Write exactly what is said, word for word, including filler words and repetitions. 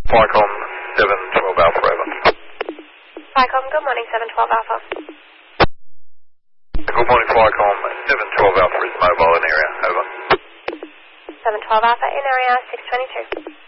Flycom seven twelve Alpha, over. Flycom, good morning, seven twelve Alpha. Good morning, Flycom seven twelve Alpha is mobile in area, over. seven twelve Alpha in area six twenty-two.